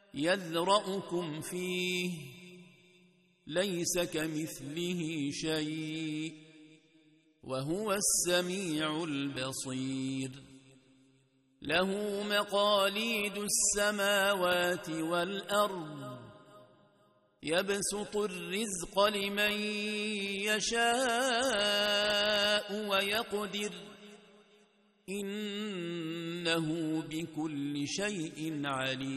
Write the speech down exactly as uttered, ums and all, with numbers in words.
يذرأكم فيه ليس كمثله شيء وهو السميع البصير له مقاليد السماوات والأرض يبسط الرزق لمن يشاء ويقدر إنه بكل شيء عليم.